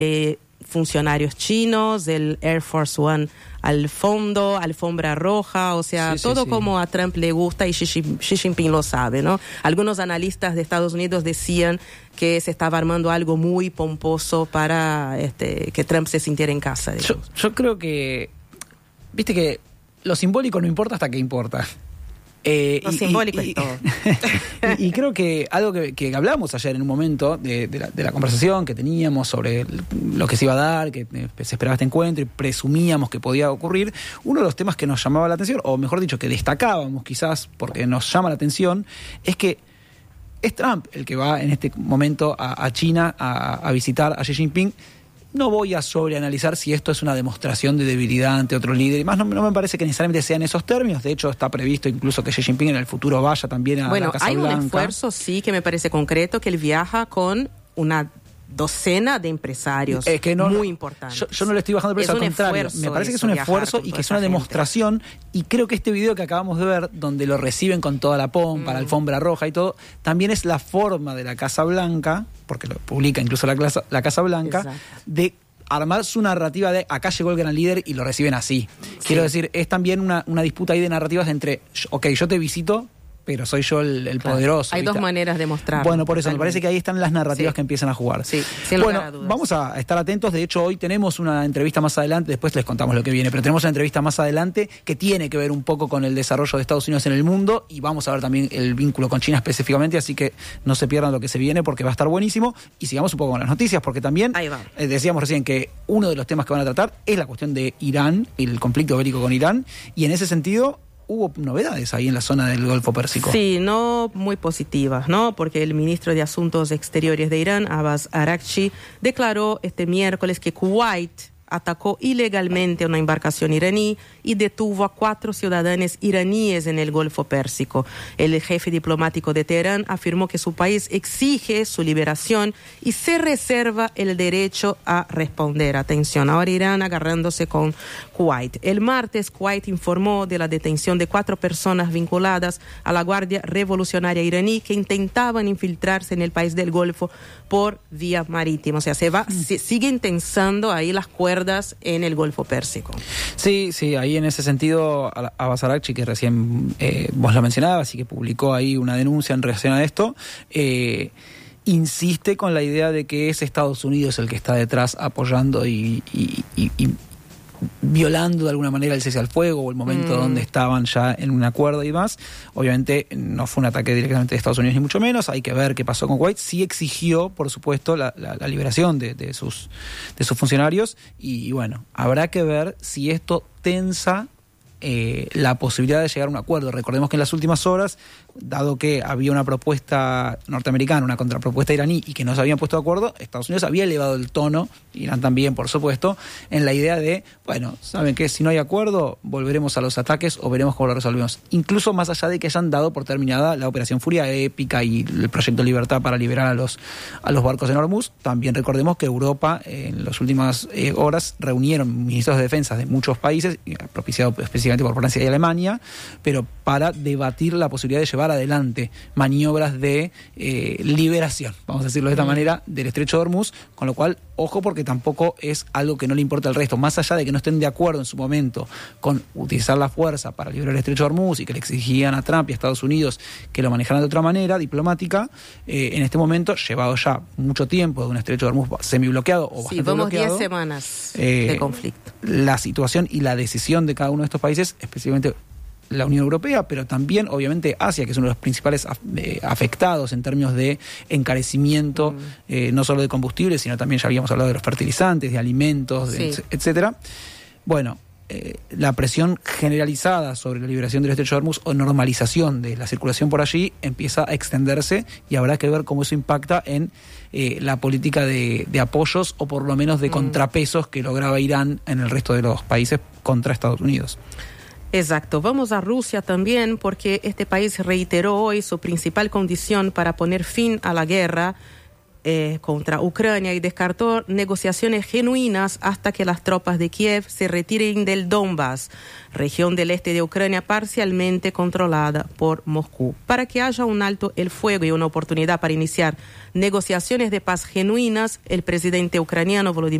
funcionarios chinos, el Air Force One al fondo, alfombra roja, o sea, todo como a Trump le gusta y Xi Jinping lo sabe, ¿no? Algunos analistas de Estados Unidos decían que se estaba armando algo muy pomposo para que Trump se sintiera en casa. Yo creo que, viste que lo simbólico no importa hasta que importa. Lo simbólico es todo. Y creo que algo que hablábamos ayer en un momento de la conversación que teníamos sobre lo que se iba a dar, que se esperaba este encuentro y presumíamos que podía ocurrir, uno de los temas que nos llamaba la atención, o mejor dicho, que destacábamos quizás porque nos llama la atención, es que es Trump el que va en este momento a China a visitar a Xi Jinping. No voy a sobreanalizar si esto es una demostración de debilidad ante otro líder. Y más no me parece que necesariamente sean esos términos. De hecho, está previsto incluso que Xi Jinping en el futuro vaya también a la Casa Blanca. Hay un esfuerzo, sí, que me parece concreto, que él viaja con una docena de empresarios muy importantes. Yo no le estoy bajando el precio, al contrario. Me parece que es un esfuerzo y que es una demostración. Y creo que este video que acabamos de ver, donde lo reciben con toda la pompa, la alfombra roja y todo, también es la forma de la Casa Blanca, porque lo publica incluso la Casa Blanca, de armar su narrativa de acá llegó el gran líder y lo reciben así. Quiero decir, es también una disputa ahí de narrativas entre, ok, yo te visito, pero soy yo el poderoso. Hay dos maneras de mostrarlo. Bueno, por eso me parece que ahí están las narrativas que empiezan a jugar. Sí, sin lugar a dudas. Vamos a estar atentos. De hecho, hoy tenemos una entrevista más adelante, después les contamos lo que viene, pero tenemos una entrevista más adelante que tiene que ver un poco con el desarrollo de Estados Unidos en el mundo y vamos a ver también el vínculo con China específicamente, así que no se pierdan lo que se viene porque va a estar buenísimo. Y sigamos un poco con las noticias, porque también decíamos recién que uno de los temas que van a tratar es la cuestión de Irán, el conflicto bélico con Irán, y en ese sentido hubo novedades ahí en la zona del Golfo Pérsico. Sí, no muy positivas, ¿no? Porque el ministro de Asuntos Exteriores de Irán, Abbas Araghchi, declaró este miércoles que Kuwait atacó ilegalmente una embarcación iraní y detuvo a 4 ciudadanos iraníes en el Golfo Pérsico. El jefe diplomático de Teherán afirmó que su país exige su liberación y se reserva el derecho a responder. Atención, ahora Irán agarrándose con Kuwait. El martes, Kuwait informó de la detención de 4 personas vinculadas a la Guardia Revolucionaria iraní que intentaban infiltrarse en el país del Golfo por vía marítima. O sea, se siguen tensando ahí las cuerdas en el Golfo Pérsico. Sí, ahí en ese sentido, Abbas Araghchi, que recién vos lo mencionabas y que publicó ahí una denuncia en relación a esto, insiste con la idea de que es Estados Unidos el que está detrás apoyando y violando de alguna manera el cese al fuego o el momento donde estaban ya en un acuerdo y más. Obviamente no fue un ataque directamente de Estados Unidos ni mucho menos, hay que ver qué pasó con Kuwait. Sí exigió, por supuesto, la liberación de sus funcionarios y bueno, habrá que ver si esto tensa la posibilidad de llegar a un acuerdo. Recordemos que en las últimas horas, dado que había una propuesta norteamericana, una contrapropuesta iraní y que no se habían puesto de acuerdo, Estados Unidos había elevado el tono, Irán también, por supuesto, en la idea de, bueno, ¿saben qué? Si no hay acuerdo, volveremos a los ataques o veremos cómo lo resolvemos. Incluso más allá de que hayan dado por terminada la Operación Furia Épica y el Proyecto Libertad para liberar a los barcos en Hormuz, también recordemos que Europa en las últimas horas reunieron ministros de defensa de muchos países, propiciado específicamente por Francia y Alemania, pero para debatir la posibilidad de llevar adelante maniobras de liberación, vamos a decirlo de esta manera, del Estrecho de Hormuz, con lo cual, ojo, porque tampoco es algo que no le importa al resto, más allá de que no estén de acuerdo en su momento con utilizar la fuerza para liberar el Estrecho de Hormuz y que le exigían a Trump y a Estados Unidos que lo manejaran de otra manera, diplomática, en este momento, llevado ya mucho tiempo de un Estrecho de Hormuz semibloqueado o bastante bloqueado. Sí, vamos 10 semanas de conflicto. La situación y la decisión de cada uno de estos países, especialmente la Unión Europea, pero también obviamente Asia, que es uno de los principales afectados en términos de encarecimiento, no solo de combustibles, sino también ya habíamos hablado de los fertilizantes, de alimentos, etcétera. Bueno, la presión generalizada sobre la liberación del Estrecho de Hormuz o normalización de la circulación por allí empieza a extenderse y habrá que ver cómo eso impacta en la política de apoyos o por lo menos de contrapesos que lograba Irán en el resto de los países contra Estados Unidos. Exacto. Vamos a Rusia también porque este país reiteró hoy su principal condición para poner fin a la guerra contra Ucrania y descartó negociaciones genuinas hasta que las tropas de Kiev se retiren del Donbass, región del este de Ucrania parcialmente controlada por Moscú. Para que haya un alto el fuego y una oportunidad para iniciar negociaciones de paz genuinas, el presidente ucraniano Volodymyr